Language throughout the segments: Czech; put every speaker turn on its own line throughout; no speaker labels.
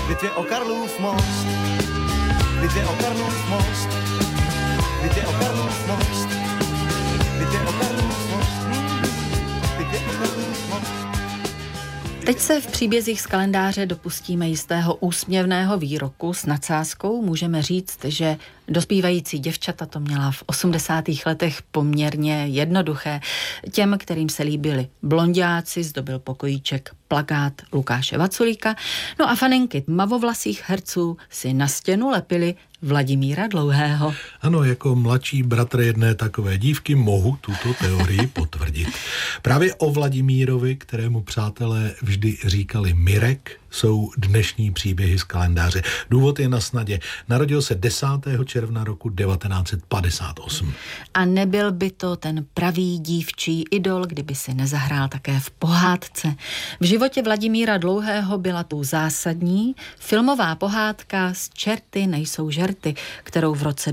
bitvě o Karlův most, bitvě o Karlův most, bitvě o Karlův most, bitvě o Karlův most, bitvě o Karlův most.
Teď se v příbězích z kalendáře dopustíme jistého úsměvného výroku s nadsázkou. Můžeme říct, že dospívající děvčata to měla v 80. letech poměrně jednoduché. Těm, kterým se líbili blonďáci, zdobil pokojíček plakát Lukáše Vaculíka, no a faninky tmavovlasých herců si na stěnu lepili Vladimíra Dlouhého.
Ano, jako mladší bratr jedné takové dívky mohu tuto teorii potvrdit. Právě o Vladimírovi, kterému přátelé vždy říkali Mirek, jsou dnešní příběhy z kalendáře. Důvod je na snadě. Narodil se 10. června roku 1958.
A nebyl by to ten pravý dívčí idol, kdyby si nezahrál také v pohádce. V životě Vladimíra Dlouhého byla tu zásadní filmová pohádka Z čerty nejsou žerty, kterou v roce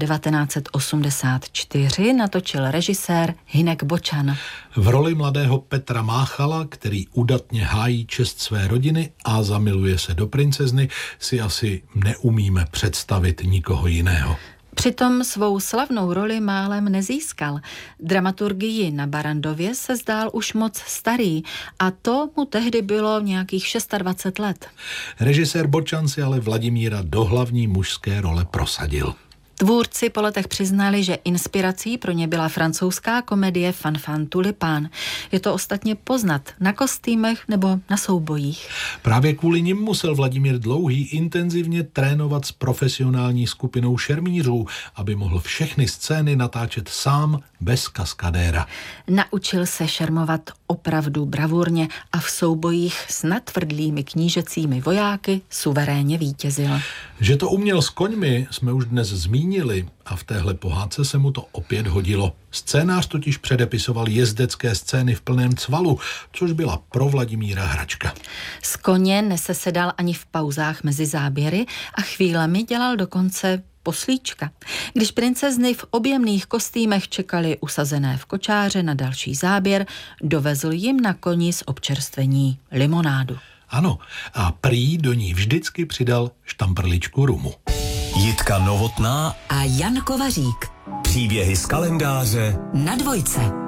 1984 natočil režisér Hynek Bočan.
V roli mladého Petra Máchala, který udatně hájí čest své rodiny a zamiluje se do princezny, si asi neumíme představit nikoho jiného.
Přitom svou slavnou roli málem nezískal. Dramaturgii na Barrandově se zdál už moc starý a to mu tehdy bylo nějakých 26 let.
Režisér Bočan si ale Vladimíra do hlavní mužské role prosadil.
Tvůrci po letech přiznali, že inspirací pro ně byla francouzská komedie Fanfan Tulipán. Je to ostatně poznat na kostýmech nebo na soubojích.
Právě kvůli nim musel Vladimír Dlouhý intenzivně trénovat s profesionální skupinou šermířů, aby mohl všechny scény natáčet sám bez kaskadéra.
Naučil se šermovat opravdu bravurně a v soubojích s natvrdlými knížecími vojáky suverénně vítězil.
Že to uměl s koňmi, jsme už dnes zmínili a v téhle pohádce se mu to opět hodilo. Scénář totiž předepisoval jezdecké scény v plném cvalu, což byla pro Vladimíra hračka.
Z koně nesesedal ani v pauzách mezi záběry a chvílemi dělal dokonce poslíčka. Když princezny v objemných kostýmech čekali usazené v kočáře na další záběr, dovezl jim na koni z občerstvení limonádu.
Ano, a prý do ní vždycky přidal štamprličku rumu.
Jitka Novotná
a Jan Kovařík.
Příběhy z kalendáře
na Dvojce.